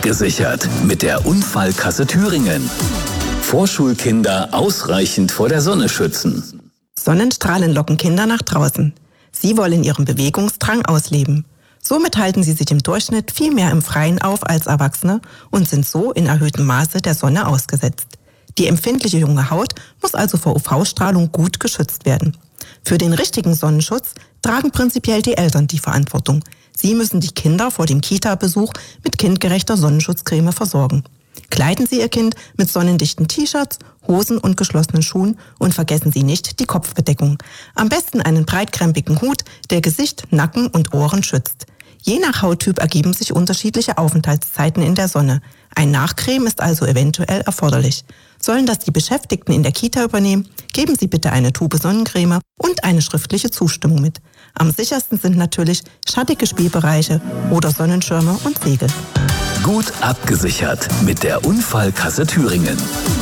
abgesichert mit der Unfallkasse Thüringen. Vorschulkinder ausreichend vor der Sonne schützen. Sonnenstrahlen locken Kinder nach draußen. Sie wollen ihren Bewegungsdrang ausleben. Somit halten sie sich im Durchschnitt viel mehr im Freien auf als Erwachsene und sind so in erhöhtem Maße der Sonne ausgesetzt. Die empfindliche junge Haut muss also vor UV-Strahlung gut geschützt werden. Für den richtigen Sonnenschutz tragen prinzipiell die Eltern die Verantwortung. Sie müssen die Kinder vor dem Kita-Besuch mit kindgerechter Sonnenschutzcreme versorgen. Kleiden Sie Ihr Kind mit sonnendichten T-Shirts, Hosen und geschlossenen Schuhen und vergessen Sie nicht die Kopfbedeckung. Am besten einen breitkrempigen Hut, der Gesicht, Nacken und Ohren schützt. Je nach Hauttyp ergeben sich unterschiedliche Aufenthaltszeiten in der Sonne. Ein Nachcreme ist also eventuell erforderlich. Sollen das die Beschäftigten in der Kita übernehmen, geben Sie bitte eine Tube Sonnencreme und eine schriftliche Zustimmung mit. Am sichersten sind natürlich schattige Spielbereiche oder Sonnenschirme und Segel. Gut abgesichert mit der Unfallkasse Thüringen.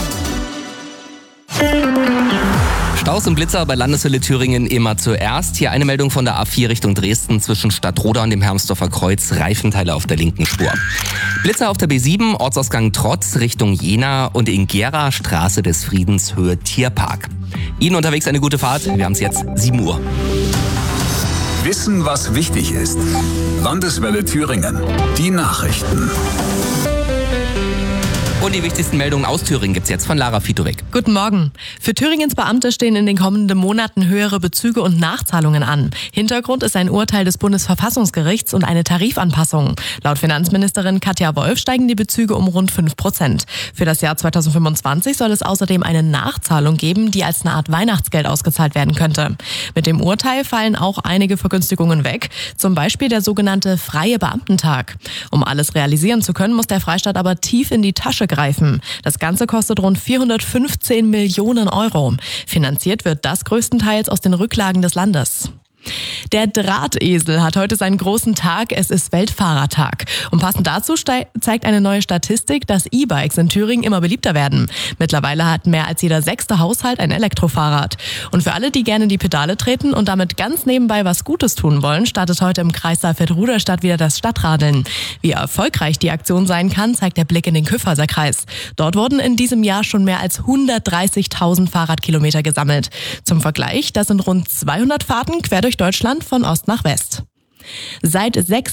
Staus und Blitzer bei Landeshölle Thüringen immer zuerst. Hier eine Meldung von der A4 Richtung Dresden zwischen Stadtroda und dem Hermsdorfer Kreuz. Reifenteile auf der linken Spur. Blitzer auf der B7, Ortsausgang Trotz Richtung Jena und in Gera, Straße des Friedens, Höhe Tierpark. Ihnen unterwegs eine gute Fahrt. Wir haben es jetzt 7 Uhr. Wissen, was wichtig ist. Landeswelle Thüringen. Die Nachrichten. Und die wichtigsten Meldungen aus Thüringen gibt's jetzt von Lara Fitowek. Guten Morgen. Für Thüringens Beamte stehen in den kommenden Monaten höhere Bezüge und Nachzahlungen an. Hintergrund ist ein Urteil des Bundesverfassungsgerichts und eine Tarifanpassung. Laut Finanzministerin Katja Wolf steigen die Bezüge um rund 5%. Für das Jahr 2025 soll es außerdem eine Nachzahlung geben, die als eine Art Weihnachtsgeld ausgezahlt werden könnte. Mit dem Urteil fallen auch einige Vergünstigungen weg, zum Beispiel der sogenannte freie Beamtentag. Um alles realisieren zu können, muss der Freistaat aber tief in die Tasche greifen. Das Ganze kostet rund 415 Millionen Euro. Finanziert wird das größtenteils aus den Rücklagen des Landes. Der Drahtesel hat heute seinen großen Tag. Es ist Weltfahrertag. Und passend dazu zeigt eine neue Statistik, dass E-Bikes in Thüringen immer beliebter werden. Mittlerweile hat mehr als jeder 6. Haushalt ein Elektrofahrrad. Und für alle, die gerne in die Pedale treten und damit ganz nebenbei was Gutes tun wollen, startet heute im Kreis Saalfeld-Ruderstadt wieder das Stadtradeln. Wie erfolgreich die Aktion sein kann, zeigt der Blick in den Kyffhäuser Kreis. Dort wurden in diesem Jahr schon mehr als 130.000 Fahrradkilometer gesammelt. Zum Vergleich, das sind rund 200 Fahrten quer durch Deutschland von Ost nach West. Seit 6